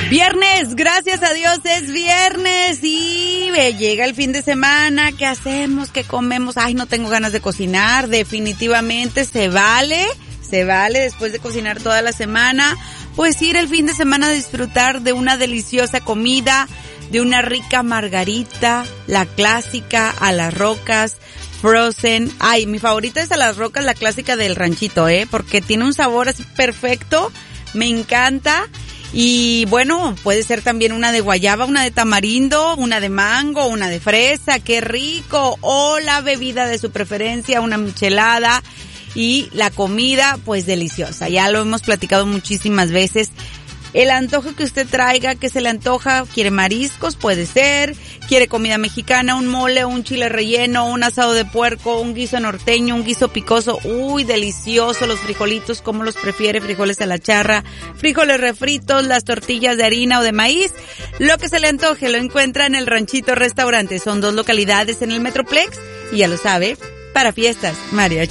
Viernes, gracias a Dios es viernes y llega el fin de semana. ¿Qué hacemos? ¿Qué comemos? Ay, no tengo ganas de cocinar. Definitivamente se vale después de cocinar toda la semana, pues ir el fin de semana a disfrutar de una deliciosa comida, de una rica margarita, la clásica a las rocas, frozen. Ay, mi favorita es a las rocas, la clásica del ranchito, porque tiene un sabor así perfecto, me encanta. Y bueno, puede ser también una de guayaba, una de tamarindo, una de mango, una de fresa, qué rico. O la bebida de su preferencia, una michelada. Y la comida, pues deliciosa. Ya lo hemos platicado muchísimas veces. El antojo que usted traiga, que se le antoja, quiere mariscos, puede ser, quiere comida mexicana, un mole, un chile relleno, un asado de puerco, un guiso norteño, un guiso picoso, uy, delicioso, los frijolitos, como los prefiere, frijoles a la charra, frijoles refritos, las tortillas de harina o de maíz, lo que se le antoje lo encuentra en el Ranchito Restaurante. Son 2 localidades en el Metroplex y ya lo sabe, para fiestas, mariachi.